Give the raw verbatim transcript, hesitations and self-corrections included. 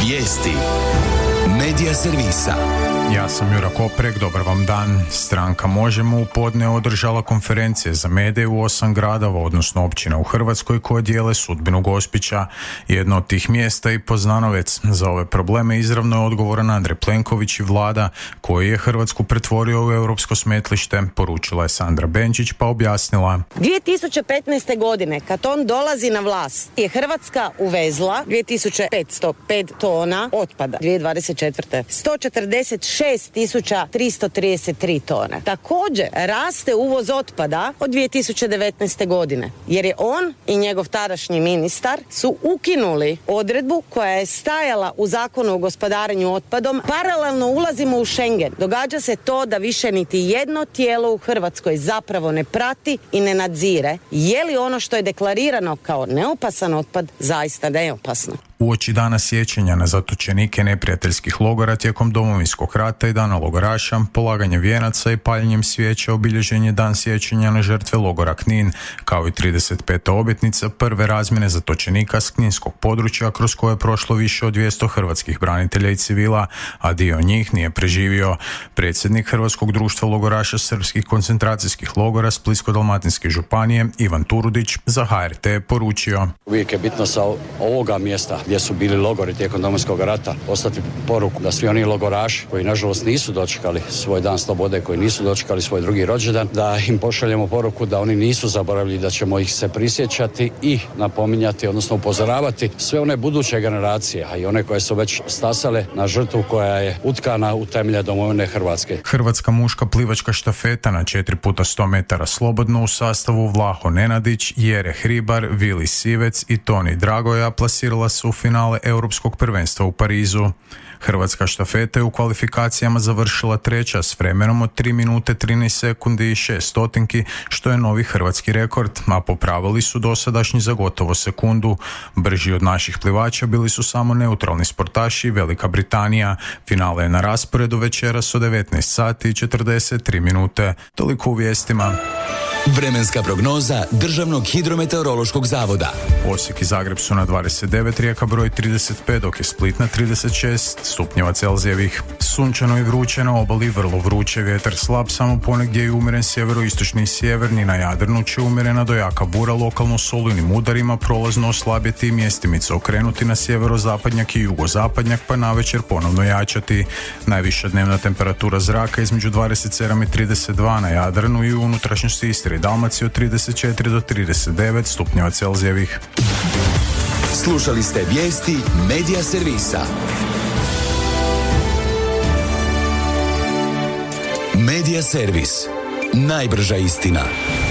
Vijesti Medija servisa. Ja sam Jura Koprek, dobar vam dan. Stranka Možemo u podne održala konferencije za medije u osam gradova, odnosno općina u Hrvatskoj koje dijele sudbinu Gospića. Jedno od tih mjesta i Poznanovec. Za ove probleme izravno je odgovoran Andrej Plenković i vlada koji je Hrvatsku pretvorio u europsko smetlište, poručila je Sandra Benčić pa objasnila. dvije tisuće petnaeste. godine, kad on dolazi na vlast, je Hrvatska uvezla dvije tisuće petsto pet tona otpada. dvije tisuće dvadeset četvrte. sto četrdeset šest tisuća tristo trideset tri tone. Također raste uvoz otpada od dvije tisuće devetnaeste. godine, jer je on i njegov tadašnji ministar su ukinuli odredbu koja je stajala u Zakonu o gospodarenju otpadom. Paralelno ulazimo u Schengen. Događa se to da više niti jedno tijelo u Hrvatskoj zapravo ne prati i ne nadzire je li ono što je deklarirano kao neopasan otpad zaista neopasno. Uoči dana sjećanja na zatočenike neprijateljskih logora tijekom Domovinskog rata i dana logoraša, polaganje vijenaca i paljenjem svijeća obilježen je dan sjećanja na žrtve logora Knin, kao i trideset peta obljetnica prve razmjene zatočenika s kninskog područja kroz koje je prošlo više od dvjesto hrvatskih branitelja i civila, a dio njih nije preživio. Predsjednik Hrvatskog društva logoraša srpskih koncentracijskih logora Splitsko-dalmatinske županije Ivan Turudić za H R T je poručio. Uvijek je bitno sa ovoga mjesta gdje su bili logori tijekom Domovinskog rata poslati poruku da svi oni logoraši koji nažalost nisu dočekali svoj dan slobode, koji nisu dočekali svoj drugi rođendan, da im pošaljemo poruku da oni nisu zaboravili, da ćemo ih se prisjećati i napominjati, odnosno upozoravati sve one buduće generacije, a i one koje su već stasale na žrtvu koja je utkana u temelje domovine Hrvatske. Hrvatska muška plivačka štafeta na četiri puta sto metara slobodno u sastavu Vlaho Nenadić, Jere Hribar, Vili Sivec i Toni Dragoja plasirala se u finale Europskog prvenstva u Parizu. Hrvatska štafeta je u kvalifikacijama završila treća s vremenom od tri minute trinaest sekundi i šest stotinki, što je novi hrvatski rekord, a popravili su dosadašnji za gotovo sekundu. Brži od naših plivača bili su samo neutralni sportaši i Velika Britanija. Finale je na rasporedu večeras od devetnaest sati i četrdeset tri minute. Toliko u vijestima. Vremenska prognoza Državnog hidrometeorološkog zavoda. Osijek i Zagreb su na dvadeset devet, Rijeka broj trideset pet, dok je Split na trideset šest stupnjeva Celzijevih. Sunčano i vruće na obali, vrlo vruće, vjetar slab, samo ponegdje je umjeren sjeveroistočni i sjeverni, na Jadranu će umjerena do jaka bura, lokalno s olujnim udarima, prolazno oslabjeti i mjestimice okrenuti na sjeverozapadnjak i jugozapadnjak, pa navečer ponovno jačati. Najviša dnevna temperatura zraka između dvadeset sedam i trideset dva na Jadranu i u unutrašnjosti Istre i Dalmacije od trideset četiri do trideset devet stupnjeva Celzijevih. Slušali ste vijesti Medija servisa. Medija servis. Najbrža istina.